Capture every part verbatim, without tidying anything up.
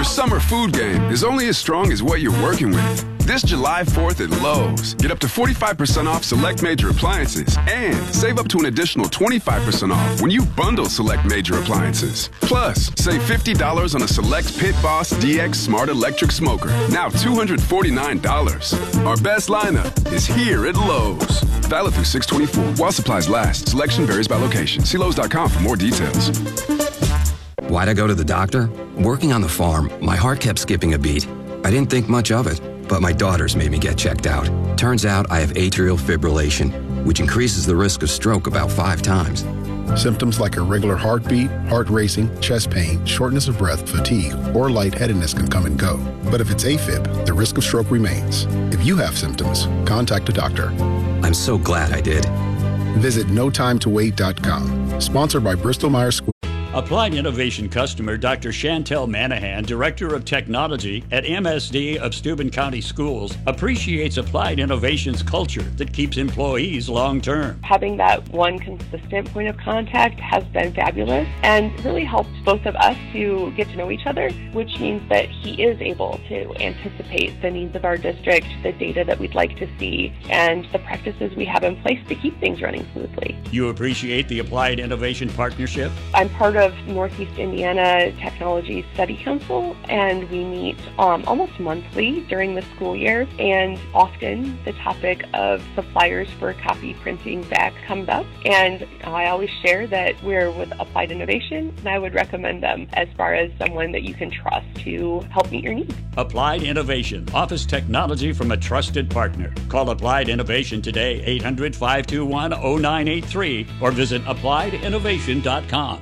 summer food game is only as strong as what you're working with. This July fourth at Lowe's, get up to forty-five percent off select major appliances and save up to an additional twenty-five percent off when you bundle select major appliances. Plus, save fifty dollars on a select Pit Boss D X Smart Electric Smoker, now two hundred forty-nine dollars. Our best lineup is here at Lowe's. Valid through six twenty-four while supplies last. Selection varies by location. See Lowe's dot com for more details. Why'd I go to the doctor? Working on the farm, my heart kept skipping a beat. I didn't think much of it, but my daughters made me get checked out. Turns out I have atrial fibrillation, which increases the risk of stroke about five times. Symptoms like irregular heartbeat, heart racing, chest pain, shortness of breath, fatigue, or lightheadedness can come and go. But if it's AFib, the risk of stroke remains. If you have symptoms, contact a doctor. I'm so glad I did. Visit no time to wait dot com. Sponsored by Bristol Myers Squibb. Applied Innovation customer Doctor Chantel Manahan, Director of Technology at M S D of Steuben County Schools, appreciates Applied Innovation's culture that keeps employees long-term. Having that one consistent point of contact has been fabulous and really helped both of us to get to know each other, which means that he is able to anticipate the needs of our district, the data that we'd like to see, and the practices we have in place to keep things running smoothly. You appreciate the Applied Innovation partnership? I'm part of Northeast Indiana Technology Study Council, and we meet um, almost monthly during the school year, and often the topic of suppliers for copy printing back comes up, and I always share that we're with Applied Innovation, and I would recommend them as far as someone that you can trust to help meet your needs. Applied Innovation, office technology from a trusted partner. Call Applied Innovation today, eight hundred, five two one, zero nine eight three, or visit applied innovation dot com.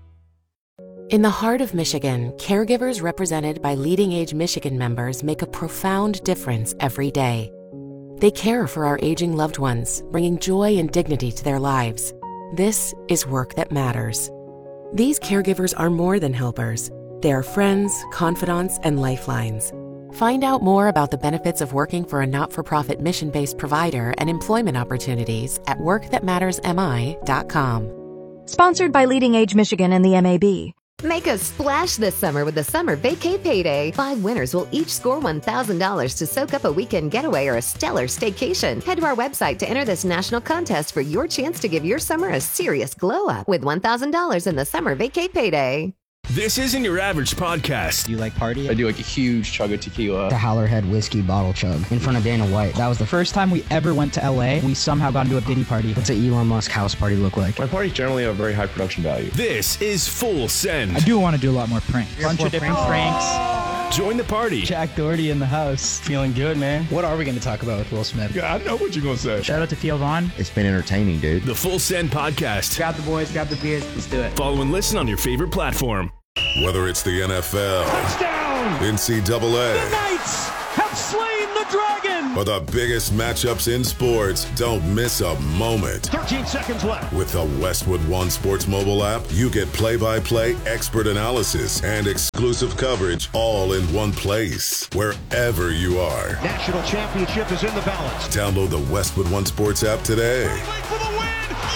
In the heart of Michigan, caregivers represented by Leading Age Michigan members make a profound difference every day. They care for our aging loved ones, bringing joy and dignity to their lives. This is work that matters. These caregivers are more than helpers. They are friends, confidants, and lifelines. Find out more about the benefits of working for a not-for-profit mission-based provider and employment opportunities at work that matters m i dot com. Sponsored by Leading Age Michigan and the M A B. Make a splash this summer with the Summer Vacay Payday. Five winners will each score one thousand dollars to soak up a weekend getaway or a stellar staycation. Head to our website to enter this national contest for your chance to give your summer a serious glow-up with one thousand dollars in the Summer Vacay Payday. This isn't your average podcast. Do you like party? I do like a huge chug of tequila. The Howlerhead whiskey bottle chug in front of Dana White. That was the first time we ever went to L A. We somehow got into a Diddy party. What's an Elon Musk house party look like? My parties generally have very high production value. This is Full Send. I do want to do a lot more pranks. A bunch of different pranks. pranks. Join the party. Jack Doherty in the house. Feeling good, man. What are we going to talk about with Will Smith? Yeah, I know what you're going to say. Shout out to Theo Vaughn. It's been entertaining, dude. The Full Send podcast. Grab the boys, grab the beers, let's do it. Follow and listen on your favorite platform. Whether it's the N F L, touchdown, N C double A, the Knights have slain the dragon, or the biggest matchups in sports, don't miss a moment. thirteen seconds left. With the Westwood One Sports mobile app, you get play-by-play, expert analysis, and exclusive coverage all in one place, wherever you are. National championship is in the balance. Download the Westwood One Sports app today. For the win.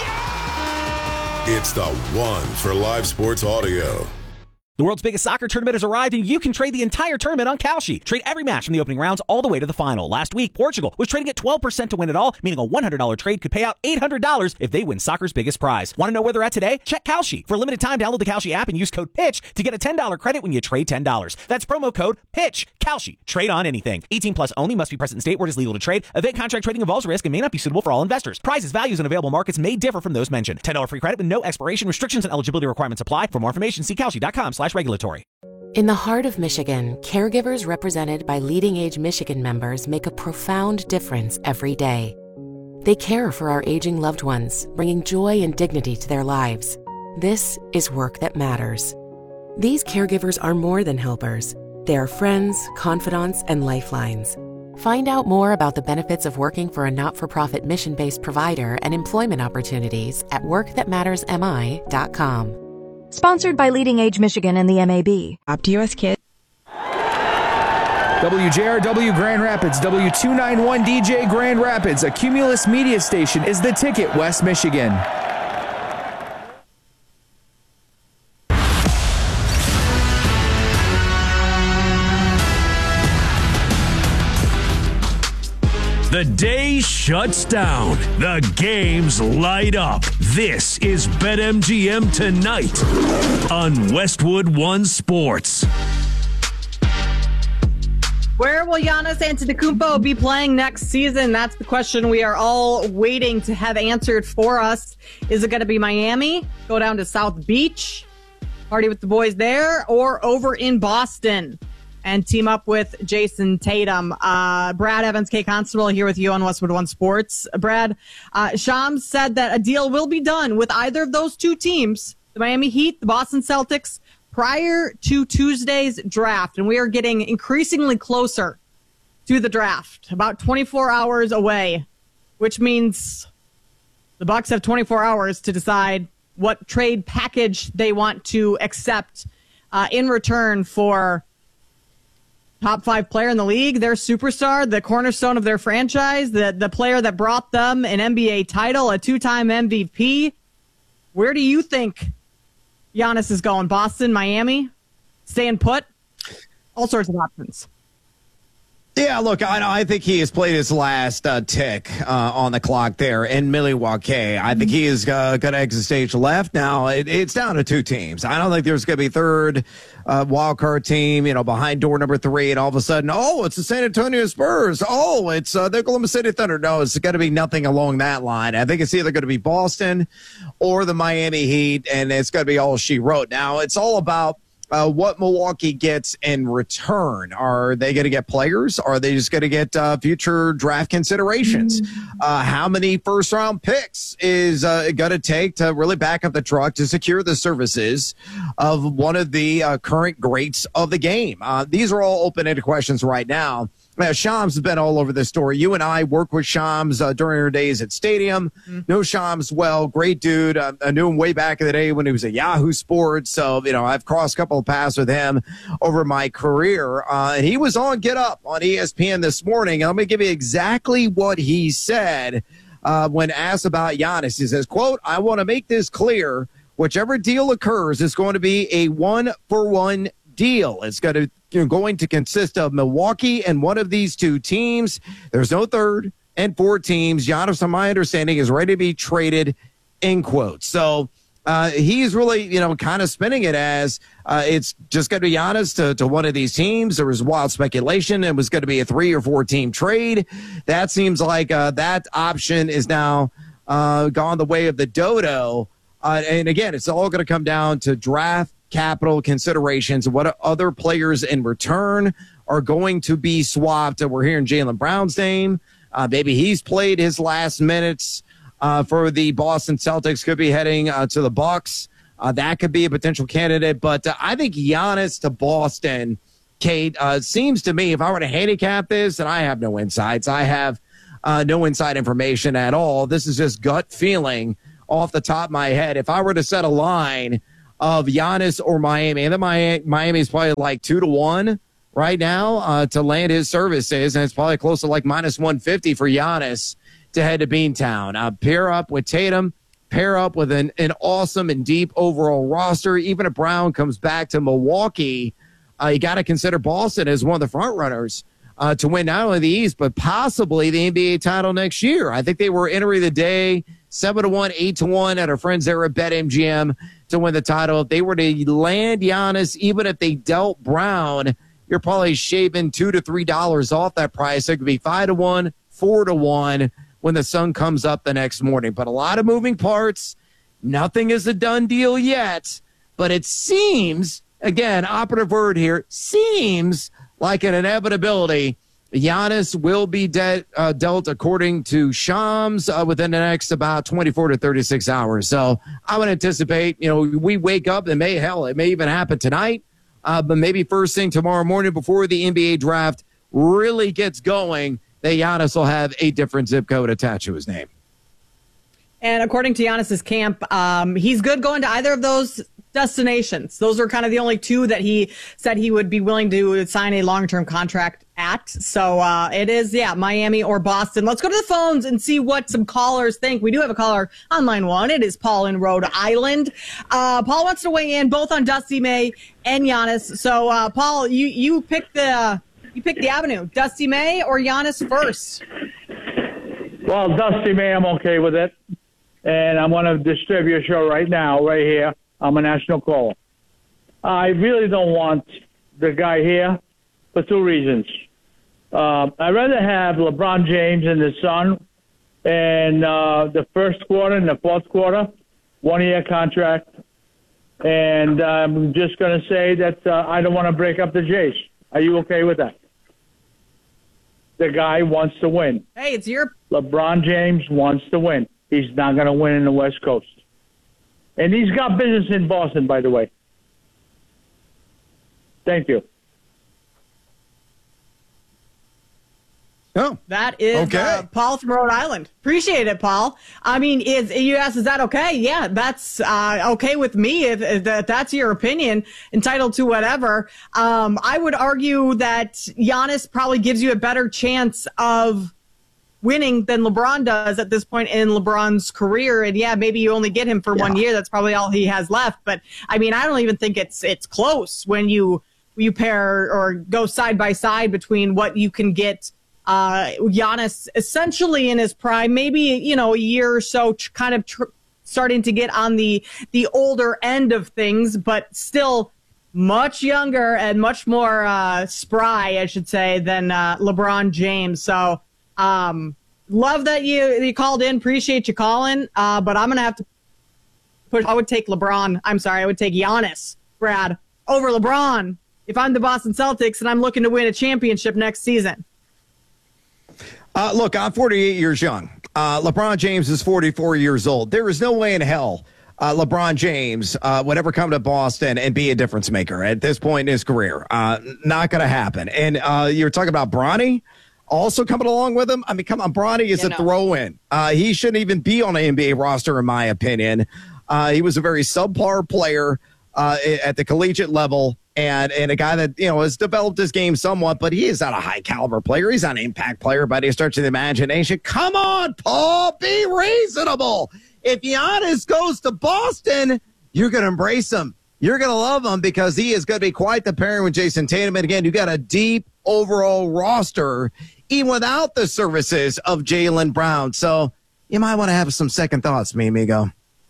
Yeah! It's the one for live sports audio. The world's biggest soccer tournament has arrived, and you can trade the entire tournament on Kalshi. Trade every match from the opening rounds all the way to the final. Last week, Portugal was trading at twelve percent to win it all, meaning a one hundred dollars trade could pay out eight hundred dollars if they win soccer's biggest prize. Want to know where they're at today? Check Kalshi. For a limited time, download the Kalshi app and use code PITCH to get a ten dollars credit when you trade ten dollars. That's promo code PITCH. Kalshi. Trade on anything. eighteen plus only. Must be present in state where it is legal to trade. Event contract trading involves risk and may not be suitable for all investors. Prices, values, and available markets may differ from those mentioned. ten dollars free credit with no expiration. Restrictions and eligibility requirements apply. For more information, see kalshi dot com slash regulatory. In the heart of Michigan, caregivers represented by Leading Age Michigan members make a profound difference every day. They care for our aging loved ones, bringing joy and dignity to their lives. This is work that matters. These caregivers are more than helpers. They are friends, confidants, and lifelines. Find out more about the benefits of working for a not-for-profit mission-based provider and employment opportunities at work that matters m i dot com. Sponsored by Leading Age Michigan and the M A B. OptiUS Kid. W J R W Grand Rapids, W two ninety-one D J Grand Rapids, a Cumulus media station, is the ticket, West Michigan. The day shuts down. The games light up. This is BetMGM Tonight on Westwood One Sports. Where will Giannis Antetokounmpo be playing next season? That's the question we are all waiting to have answered for us. Is it going to be Miami, go down to South Beach, party with the boys there, or over in Boston and team up with Jason Tatum? Uh, Brad Evans, K. Constable here with you on Westwood One Sports. Brad, uh, Shams said that a deal will be done with either of those two teams, the Miami Heat, the Boston Celtics, prior to Tuesday's draft, and we are getting increasingly closer to the draft, about twenty-four hours away, which means the Bucks have twenty-four hours to decide what trade package they want to accept uh, in return for top five player in the league, their superstar, the cornerstone of their franchise, the, the player that brought them an N B A title, a two-time M V P. Where do you think Giannis is going? Boston, Miami, staying put, all sorts of options. Yeah, look, I, I think he has played his last uh, tick uh, on the clock there in Milwaukee. I think he is uh, going to exit stage left. Now, it, it's down to two teams. I don't think there's going to be a third uh, wild card team, you know, behind door number three, and all of a sudden, oh, it's the San Antonio Spurs. Oh, it's uh, the Oklahoma City Thunder. No, it's going to be nothing along that line. I think it's either going to be Boston or the Miami Heat, and it's going to be all she wrote. Now, it's all about Uh, what Milwaukee gets in return. Are they going to get players? Are they just going to get uh, future draft considerations? Uh, how many first round picks is uh, going to take to really back up the truck to secure the services of one of the uh, current greats of the game? Uh, these are all open-ended questions right now. Uh, Shams has been all over this story. You and I worked with Shams uh, during our days at Stadium. Mm-hmm. Know Shams well, great dude. Uh, I knew him way back in the day when he was at Yahoo Sports. So, you know, I've crossed a couple of paths with him over my career. Uh, and he was on Get Up on E S P N this morning. And let me give you exactly what he said uh, when asked about Giannis. He says, quote, "I want to make this clear. Whichever deal occurs is going to be a one-for-one deal. It's going to you know, going to consist of Milwaukee and one of these two teams. There's no third and four teams. Giannis, from my understanding, is ready to be traded," in quotes. So uh, he's really, you know, kind of spinning it as uh, it's just going to be Giannis to, to one of these teams. There was wild speculation it was going to be a three or four team trade. That seems like uh, that option is now uh, gone the way of the dodo. Uh, and again, it's all going to come down to draft capital considerations. What other players in return are going to be swapped? We're hearing Jaylen Brown's name. Uh, maybe he's played his last minutes uh, for the Boston Celtics. Could be heading uh, to the Bucks. Uh, that could be a potential candidate. But uh, I think Giannis to Boston, Kate, uh, seems to me, if I were to handicap this, and I have no insights, I have uh, no inside information at all. This is just gut feeling off the top of my head. If I were to set a line of Giannis or Miami, and then Miami is probably like two to one right now uh, to land his services, and it's probably close to like minus one fifty for Giannis to head to Beantown. Uh, pair up with Tatum, pair up with an, an awesome and deep overall roster. Even if Brown comes back to Milwaukee, uh, you got to consider Boston as one of the front runners uh, to win not only the East, but possibly the N B A title next year. I think they were entering the day seven to one, eight to one at our friends there at BetMGM to win the title. If they were to land Giannis, even if they dealt Brown, you're probably shaving two to three dollars off that price. It could be five to one, four to one when the sun comes up the next morning. But a lot of moving parts. Nothing is a done deal yet. But it seems, again, operative word here, seems like an inevitability. Giannis will be de- uh, dealt, according to Shams, uh, within the next about twenty-four to thirty-six hours. So I would anticipate, you know, we wake up and may, hell, it may even happen tonight, uh, but maybe first thing tomorrow morning before the N B A draft really gets going, that Giannis will have a different zip code attached to his name. And according to Giannis's camp, um, he's good going to either of those destinations. Those are kind of the only two that he said he would be willing to sign a long-term contract at. So uh, it is, yeah, Miami or Boston. Let's go to the phones and see what some callers think. We do have a caller on line one. It is Paul in Rhode Island. Uh, Paul wants to weigh in both on Dusty May and Giannis. So uh, Paul, you you pick the you pick the avenue, Dusty May or Giannis first. Well, Dusty May, I'm okay with it. And I'm going to distribute a show right now, right here. I'm a national caller. I really don't want the guy here for two reasons. Uh, I'd rather have LeBron James and his son in uh, the first quarter and the fourth quarter, one-year contract. And I'm just going to say that uh, I don't want to break up the Jays. Are you okay with that? The guy wants to win. Hey, it's your... LeBron James wants to win. He's not going to win in the West Coast. And he's got business in Boston, by the way. Thank you. Oh, that is okay. uh, Paul from Rhode Island. Appreciate it, Paul. I mean, is you asked, is that okay? Yeah, that's uh, okay with me. If, if that's your opinion, entitled to whatever. Um, I would argue that Giannis probably gives you a better chance of winning than LeBron does at this point in LeBron's career. And yeah, maybe you only get him for yeah. one year. That's probably all he has left. But I mean, I don't even think it's it's close when you you pair or go side by side between what you can get. Uh, Giannis essentially in his prime, maybe, you know, a year or so, tr- kind of tr- starting to get on the, the older end of things, but still much younger and much more, uh, spry, I should say, than, uh, LeBron James. So, um, love that you, you called in. Appreciate you calling. Uh, but I'm going to have to push. I would take LeBron. I'm sorry. I would take Giannis, Brad, over LeBron if I'm the Boston Celtics and I'm looking to win a championship next season. Uh, look, I'm forty-eight years young. Uh, LeBron James is forty-four years old. There is no way in hell uh, LeBron James uh, would ever come to Boston and be a difference maker at this point in his career. Uh, not going to happen. And uh, you're talking about Bronny also coming along with him. I mean, come on, Bronny is you a know. throw-in. Uh, he shouldn't even be on an N B A roster, in my opinion. Uh, he was a very subpar player uh, at the collegiate level. And and a guy that, you know, has developed his game somewhat, but he is not a high-caliber player. He's not an impact player by any stretch of the imagination. Come on, Paul, be reasonable. If Giannis goes to Boston, you're going to embrace him. You're going to love him because he is going to be quite the pairing with Jason Tatum. And, again, you got a deep overall roster, even without the services of Jaylen Brown. So you might want to have some second thoughts, mi amigo.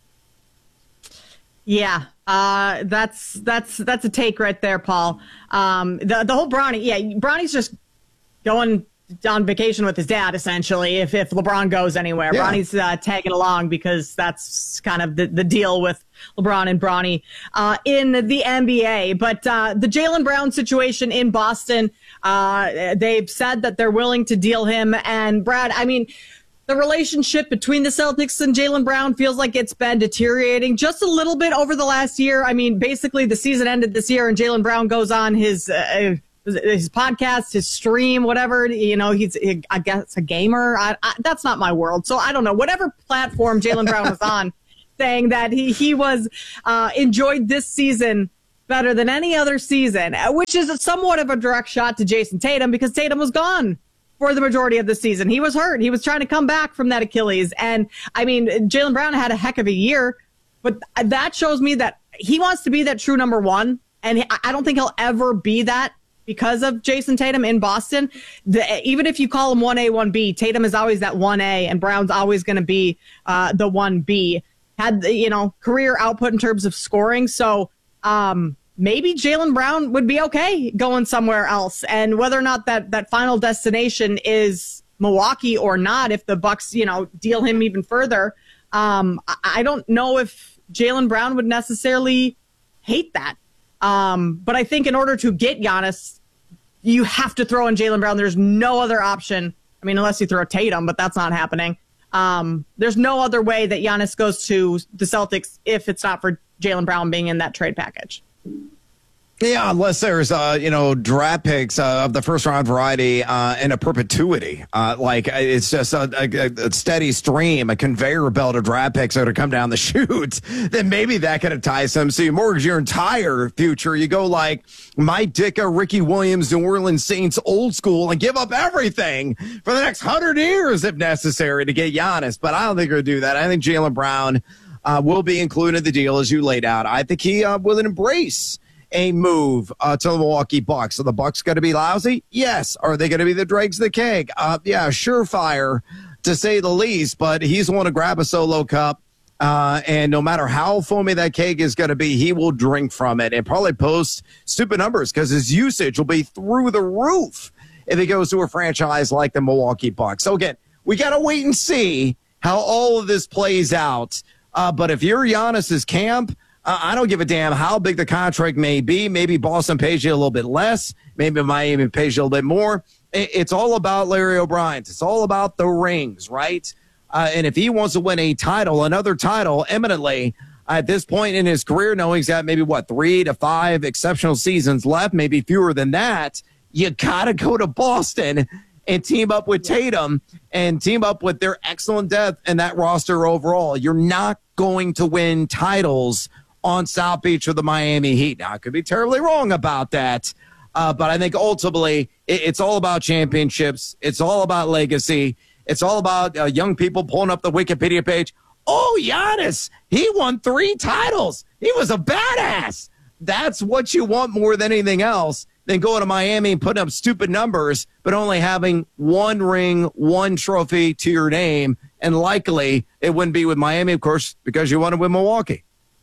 Yeah, uh, that's that's that's a take right there, Paul. Um, the the whole Bronny, yeah, Bronny's just going on vacation with his dad, essentially. If if LeBron goes anywhere, yeah. Bronny's uh, tagging along because that's kind of the, the deal with LeBron and Bronny uh, in the N B A. But uh, the Jaylen Brown situation in Boston, uh, they've said that they're willing to deal him. And Brad, I mean, the relationship between the Celtics and Jaylen Brown feels like it's been deteriorating just a little bit over the last year. I mean, basically the season ended this year and Jaylen Brown goes on his uh, his podcast, his stream, whatever. You know, he's, I guess, a gamer. I, I, that's not my world. So I don't know. Whatever platform Jaylen Brown was on, saying that he, he was uh, enjoyed this season better than any other season, which is somewhat of a direct shot to Jason Tatum because Tatum was gone for the majority of the season. He was hurt. He was trying to come back from that Achilles. And, I mean, Jaylen Brown had a heck of a year, but that shows me that he wants to be that true number one. And I don't think he'll ever be that because of Jason Tatum in Boston. The, even if you call him one A, one B, Tatum is always that one A, and Brown's always going to be uh, the one B. Had, you know, career output in terms of scoring. So, um, maybe Jaylen Brown would be okay going somewhere else. And whether or not that, that final destination is Milwaukee or not, if the Bucks, you know, deal him even further, um, I don't know if Jaylen Brown would necessarily hate that. Um, but I think in order to get Giannis, you have to throw in Jaylen Brown. There's no other option. I mean, unless you throw Tatum, but that's not happening. Um, there's no other way that Giannis goes to the Celtics if it's not for Jaylen Brown being in that trade package. Yeah, unless there's, uh, you know, draft picks uh, of the first round variety uh, in a perpetuity. Uh, like, it's just a, a, a steady stream, a conveyor belt of draft picks that are to come down the chute, then maybe that could entice them. So you mortgage your entire future. You go like Mike Ditka, Ricky Williams, New Orleans Saints, old school, and give up everything for the next hundred years if necessary to get Giannis. But I don't think they're going to do that. I think Jaylen Brown uh, will be included in the deal as you laid out. I think he uh, will embrace a move uh, to the Milwaukee Bucks. Are the Bucks going to be lousy? Yes. Are they going to be the dregs of the keg? Uh, yeah, surefire to say the least, but he's going to grab a solo cup. Uh, and no matter how foamy that cake is going to be, he will drink from it and probably post stupid numbers because his usage will be through the roof if he goes to a franchise like the Milwaukee Bucks. So again, we got to wait and see how all of this plays out. Uh, but if you're Giannis's camp, uh, I don't give a damn how big the contract may be. Maybe Boston pays you a little bit less. Maybe Miami pays you a little bit more. It, it's all about Larry O'Brien. It's all about the rings, right? Uh, and if he wants to win a title, another title, eminently, at this point in his career, knowing he's got maybe, what, three to five exceptional seasons left, maybe fewer than that, you got to go to Boston and team up with Tatum and team up with their excellent depth and that roster overall. You're not going to win titles on South Beach or the Miami Heat. Now, I could be terribly wrong about that, uh, but I think ultimately it, it's all about championships. It's all about legacy. It's all about uh, young people pulling up the Wikipedia page. Oh, Giannis, he won three titles. He was a badass. That's what you want more than anything else than going to Miami and putting up stupid numbers, but only having one ring, one trophy to your name. And likely it wouldn't be with Miami, of course, because you want to win Milwaukee.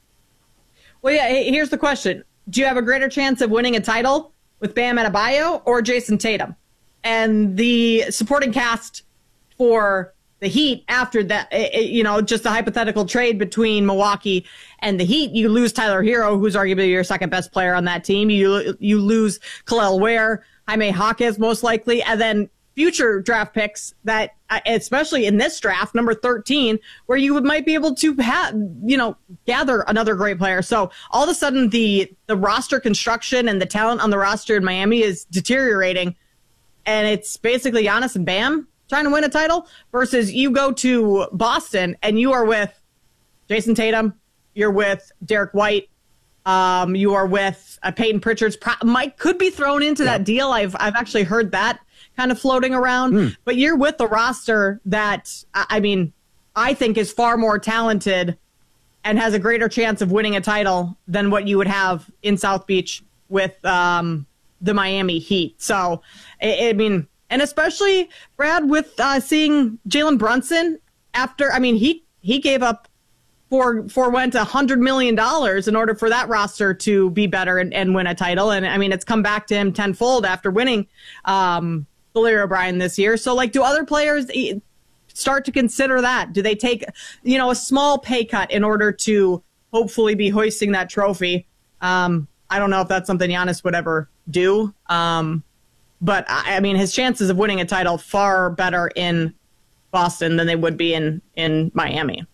Well, yeah, here's the question. Do you have a greater chance of winning a title with Bam Adebayo or Jason Tatum? And the supporting cast for the Heat after that, you know, just a hypothetical trade between Milwaukee and the Heat, you lose Tyler Hero, who's arguably your second best player on that team. You you lose Khalil Ware, Jaime Jaquez most likely, and then future draft picks that, especially in this draft, number thirteen, where you might be able to have, you know, gather another great player. So all of a sudden the the roster construction and the talent on the roster in Miami is deteriorating, and it's basically Giannis and Bam trying to win a title versus you go to Boston and you are with Jason Tatum, you're with Derek White, um, you are with uh, Peyton Pritchard's pro- Mike could be thrown into yeah. that deal. I've I've actually heard that kind of floating around, mm. but you're with the roster that, I mean, I think is far more talented and has a greater chance of winning a title than what you would have in South Beach with um, the Miami Heat. So, I, I mean, and especially, Brad, with uh, seeing Jalen Brunson after, I mean, he he gave up for for went one hundred million dollars in order for that roster to be better and, and win a title. And, I mean, it's come back to him tenfold after winning um, the Larry O'Brien this year. So, like, do other players start to consider that? Do they take, you know, a small pay cut in order to hopefully be hoisting that trophy? Um, I don't know if that's something Giannis would ever do. Um But, I mean, his chances of winning a title far better in Boston than they would be in, in Miami.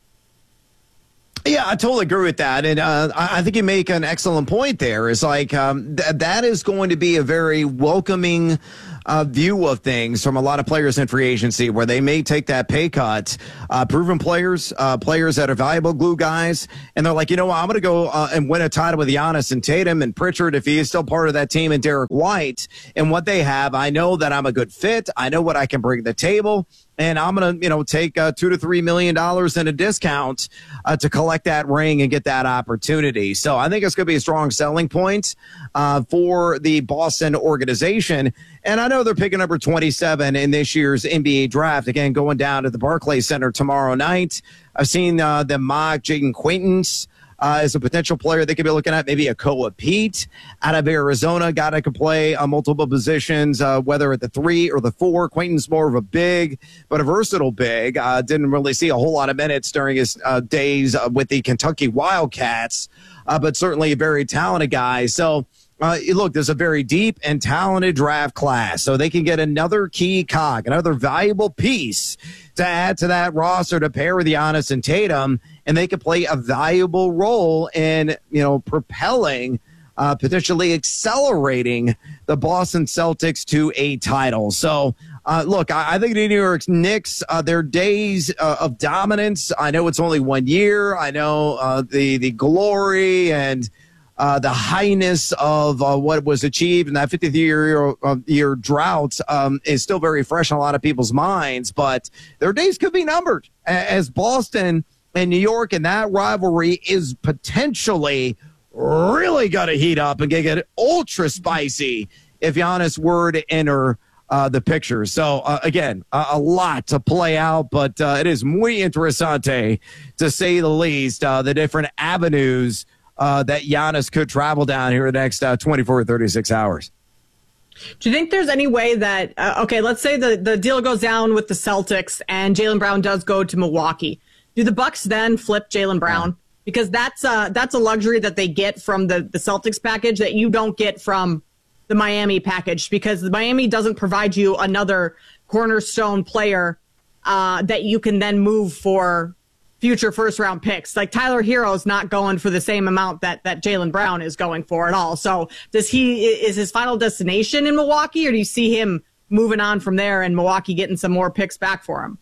Yeah, I totally agree with that. And uh, I think you make an excellent point there. It's like um, th- that is going to be a very welcoming uh, view of things from a lot of players in free agency where they may take that pay cut. Uh, proven players, uh, players that are valuable glue guys. And they're like, you know what, I'm going to go uh, and win a title with Giannis and Tatum and Pritchard if he is still part of that team, and Derek White. And what they have, I know that I'm a good fit. I know what I can bring to the table. And I'm going to, you know, take uh, two to three million dollars in a discount uh, to collect that ring and get that opportunity. So I think it's going to be a strong selling point uh, for the Boston organization. And I know they're picking number twenty-seven in this year's N B A draft. Again, going down to the Barclays Center tomorrow night. I've seen uh, them mock Jaden Quaintance Uh, as a potential player they could be looking at, maybe a Koa Pete out of Arizona, guy that could play on multiple positions, uh, whether at the three or the four. Quaintance more of a big, but a versatile big. Uh, didn't really see a whole lot of minutes during his uh, days uh, with the Kentucky Wildcats, uh, but certainly a very talented guy. So, Uh, look, there's a very deep and talented draft class, so they can get another key cog, another valuable piece to add to that roster to pair with Giannis and Tatum, and they can play a valuable role in, you know, propelling, uh, potentially accelerating the Boston Celtics to a title. So, uh, look, I, I think the New York Knicks, uh, their days uh, of dominance, I know it's only one year. I know uh, the the glory and Uh, the highness of uh, what was achieved in that fiftieth year, uh, year drought um, is still very fresh in a lot of people's minds, but their days could be numbered as Boston and New York, and that rivalry is potentially really going to heat up and get ultra spicy if Giannis were to enter uh, the picture. So, uh, again, a, a lot to play out, but uh, it is muy interesante, to say the least, uh, the different avenues uh, that Giannis could travel down here in the next uh, twenty-four or thirty-six hours. Do you think there's any way that, uh, okay, let's say the, the deal goes down with the Celtics and Jaylen Brown does go to Milwaukee. Do the Bucks then flip Jaylen Brown? Because that's a, that's a luxury that they get from the, the Celtics package that you don't get from the Miami package, because the Miami doesn't provide you another cornerstone player uh, that you can then move for future first round picks. Like Tyler Hero's not going for the same amount that, that Jaylen Brown is going for at all. So does he, is his final destination in Milwaukee, or do you see him moving on from there and Milwaukee getting some more picks back for him?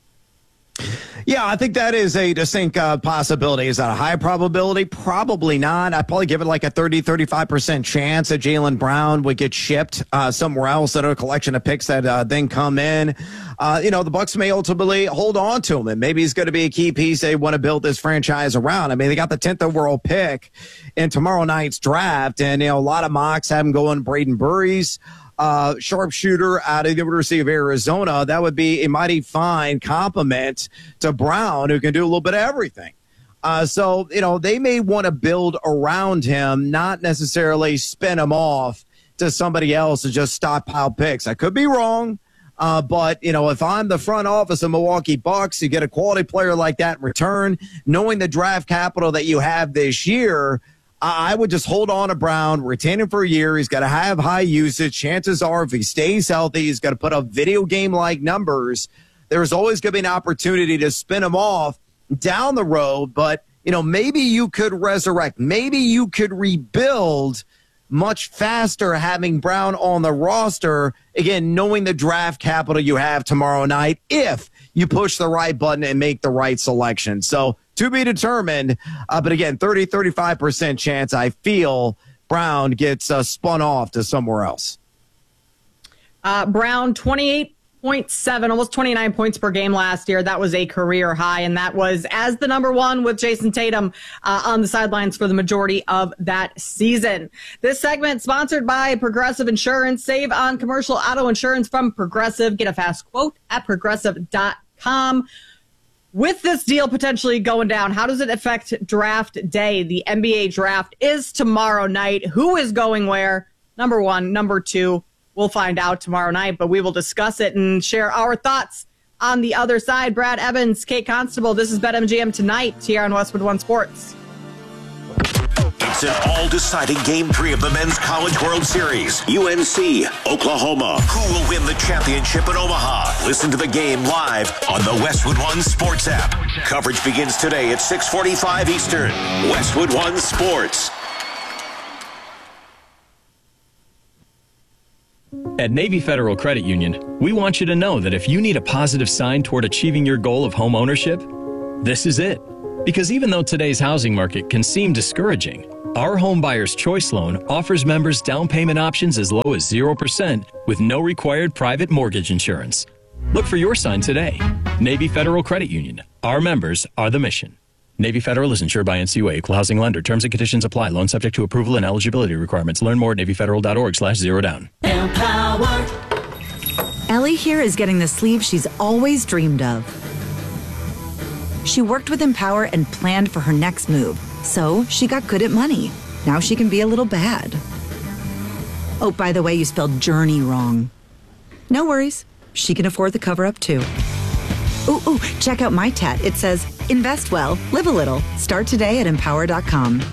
Yeah, I think that is a distinct uh, possibility. Is that a high probability? Probably not. I'd probably give it like a thirty, thirty-five percent chance that Jaylen Brown would get shipped uh, somewhere else, that are a collection of picks that uh, then come in. Uh, you know, the Bucks may ultimately hold on to him, and maybe he's going to be a key piece they want to build this franchise around. I mean, they got the tenth overall pick in tomorrow night's draft, and, you know, a lot of mocks have him going Braden Burries. Uh, sharpshooter out of the University of Arizona. That would be a mighty fine compliment to Brown, who can do a little bit of everything. Uh, so, you know, they may want to build around him, not necessarily spin him off to somebody else to just stockpile picks. I could be wrong, uh, but, you know, if I'm the front office of Milwaukee Bucks, you get a quality player like that in return, knowing the draft capital that you have this year, I would just hold on to Brown, retain him for a year. He's got to have high usage. Chances are, if he stays healthy, he's got to put up video game-like numbers. There's always going to be an opportunity to spin him off down the road. But, you know, maybe you could resurrect. Maybe you could rebuild much faster having Brown on the roster, again, knowing the draft capital you have tomorrow night, if you push the right button and make the right selection. So, to be determined, uh, but again, thirty, thirty-five percent chance I feel Brown gets uh, spun off to somewhere else. Uh, Brown, twenty-eight point seven, almost twenty-nine points per game last year. That was a career high, and that was as the number one with Jason Tatum uh, on the sidelines for the majority of that season. This segment sponsored by Progressive Insurance. Save on commercial auto insurance from Progressive. Get a fast quote at progressive dot com. With this deal potentially going down, how does it affect draft day? The N B A draft is tomorrow night. Who is going where? Number one. Number two, we'll find out tomorrow night, but we will discuss it and share our thoughts on the other side. Brad Evans, Kate Constable, this is BetMGM Tonight here on Westwood One Sports. It's an all-deciding Game three of the Men's College World Series. U N C, Oklahoma. Who will win the championship in Omaha? Listen to the game live on the Westwood One Sports app. Coverage begins today at six forty-five Eastern. Westwood One Sports. At Navy Federal Credit Union, we want you to know that if you need a positive sign toward achieving your goal of home ownership, this is it. Because even though today's housing market can seem discouraging, our Home Buyer's Choice Loan offers members down payment options as low as zero percent with no required private mortgage insurance. Look for your sign today. Navy Federal Credit Union. Our members are the mission. Navy Federal is insured by N C U A, Equal Housing Lender. Terms and conditions apply. Loan subject to approval and eligibility requirements. Learn more at NavyFederal.org slash zero down. Empower. Ellie here is getting the sleeve she's always dreamed of. She worked with Empower and planned for her next move. So she got good at money. Now she can be a little bad. Oh, by the way, you spelled journey wrong. No worries. She can afford the cover-up too. Ooh, ooh, check out my tat. It says, invest well, live a little. Start today at empower dot com.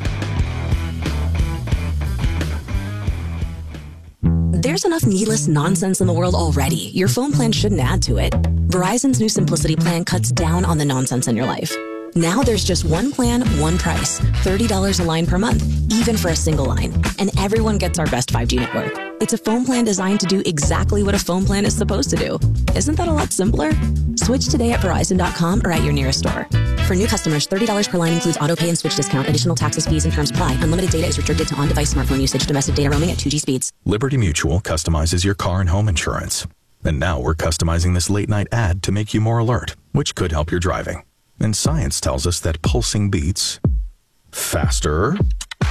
There's enough needless nonsense in the world already. Your phone plan shouldn't add to it. Verizon's new Simplicity plan cuts down on the nonsense in your life. Now there's just one plan, one price. thirty dollars a line per month, even for a single line. And everyone gets our best five G network. It's a phone plan designed to do exactly what a phone plan is supposed to do. Isn't that a lot simpler? Switch today at Verizon dot com or at your nearest store. For new customers, thirty dollars per line includes auto pay and switch discount. Additional taxes, fees, and terms apply. Unlimited data is restricted to on-device smartphone usage. Domestic data roaming at two G speeds. Liberty Mutual customizes your car and home insurance. And now we're customizing this late-night ad to make you more alert, which could help your driving. And science tells us that pulsing beats faster,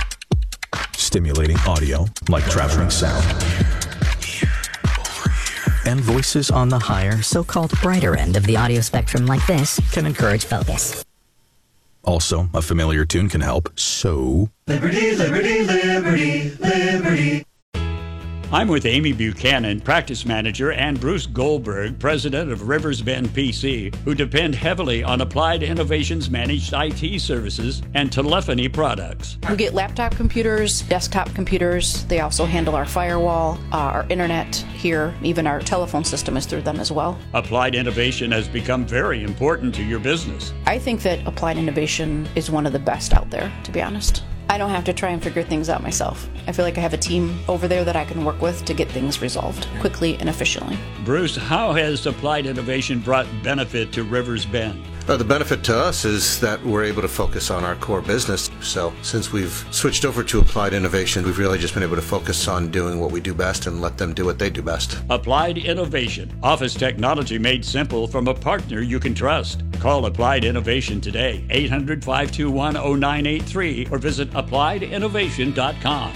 stimulating audio like traveling sound. And voices on the higher, so-called brighter end of the audio spectrum like this can encourage focus. Also, a familiar tune can help. So... Liberty, liberty, liberty, liberty. I'm with Amy Buchanan, practice manager, and Bruce Goldberg, president of Rivers Bend P C, who depend heavily on Applied Innovations managed I T services and telephony products. We get laptop computers, desktop computers. They also handle our firewall, uh, our internet here. Even our telephone system is through them as well. Applied Innovation has become very important to your business. I think that Applied Innovation is one of the best out there, to be honest. I don't have to try and figure things out myself. I feel like I have a team over there that I can work with to get things resolved quickly and efficiently. Bruce, how has Applied Innovation brought benefit to Rivers Bend? Uh, the benefit to us is that we're able to focus on our core business. So since we've switched over to Applied Innovation, we've really just been able to focus on doing what we do best and let them do what they do best. Applied Innovation. Office technology made simple from a partner you can trust. Call Applied Innovation today, eight hundred, five two one, zero nine eight three, or visit applied innovation dot com.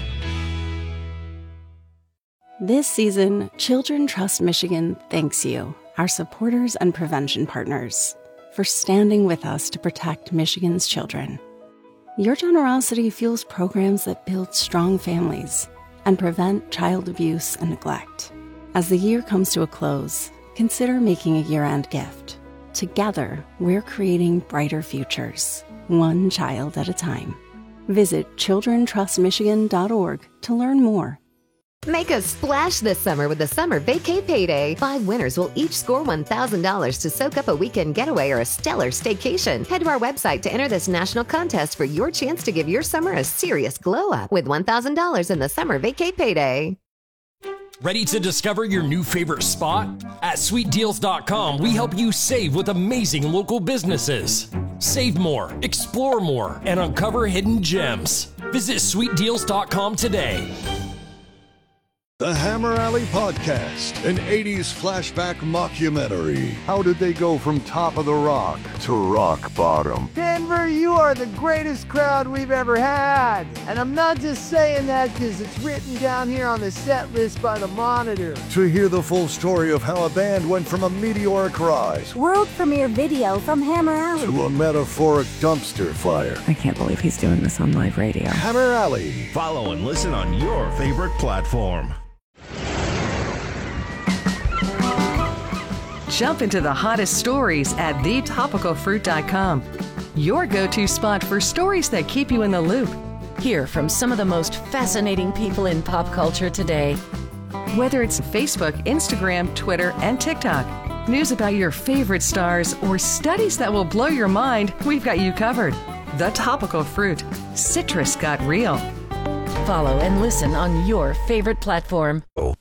This season, Children Trust Michigan thanks you, our supporters and prevention partners, for standing with us to protect Michigan's children. Your generosity fuels programs that build strong families and prevent child abuse and neglect. As the year comes to a close, consider making a year-end gift. Together, we're creating brighter futures, one child at a time. Visit children trust michigan dot org to learn more. Make a splash this summer with the Summer Vacay Payday. Five winners will each score one thousand dollars to soak up a weekend getaway or a stellar staycation. Head to our website to enter this national contest for your chance to give your summer a serious glow-up with one thousand dollars in the Summer Vacay Payday. Ready to discover your new favorite spot? At sweet deals dot com, we help you save with amazing local businesses. Save more, explore more, and uncover hidden gems. Visit sweet deals dot com today. The Hammer Alley Podcast, an eighties flashback mockumentary. How did they go from top of the rock to rock bottom? Denver, you are the greatest crowd we've ever had. And I'm not just saying that because it's written down here on the set list by the Monitor. To hear the full story of how a band went from a meteoric rise, world premiere video from Hammer Alley, to a metaphoric dumpster fire. I can't believe he's doing this on live radio. Hammer Alley. Follow and listen on your favorite platform. Jump into the hottest stories at the topical fruit dot com. Your go-to spot for stories that keep you in the loop. Hear from some of the most fascinating people in pop culture today. Whether it's Facebook, Instagram, Twitter, and TikTok, news about your favorite stars, or studies that will blow your mind, we've got you covered. The Topical Fruit. Citrus got real. Follow and listen on your favorite platform. Oh.